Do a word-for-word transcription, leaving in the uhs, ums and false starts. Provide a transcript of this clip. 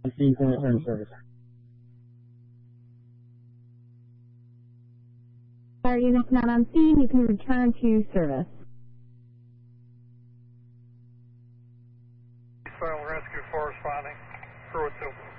Scene can return to service. Fire units not on scene, you can return to service. Fire rescue corresponding. Crew at two.